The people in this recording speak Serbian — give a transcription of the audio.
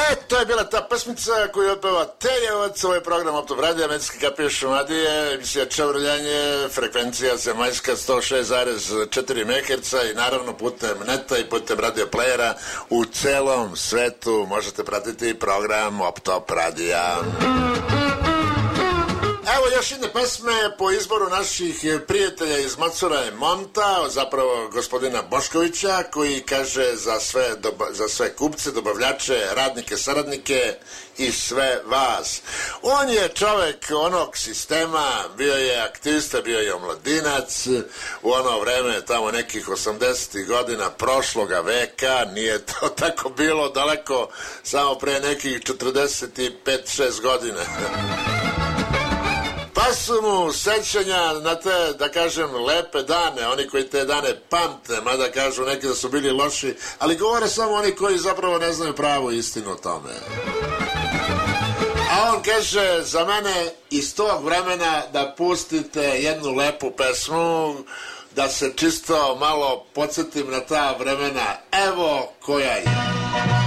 To je bila ta pesmica koju otpeva Teljevac, ovaj program Optop radija, medicinski kapije Šumadije, emisija Čavrljanje, frekvencija zemaljska 106,4 MHz i naravno putem neta i putem radio playera u celom svetu možete pratiti program Optop radija. Evo još jedne pesme po izboru naših prijatelja iz Macura i Monta, zapravo gospodina Boškovića, koji kaže za sve kupce, dobavljače, radnike, saradnike i sve vas. On je čovek onog sistema, bio je aktivista, bio je omladinac u ono vreme tamo nekih 80. godina prošloga veka, nije to tako bilo daleko, samo pre nekih 45-6 godina. Pa su mu sećanja na te, da kažem, lepe dane, oni koji te dane pamte, mada kažu neki da su bili loši, ali govore samo oni koji zapravo ne znaju pravu istinu o tome. A on kaže za mene iz tog vremena da pustite jednu lepu pesmu, da se čisto malo podsjetim na ta vremena. Evo koja je.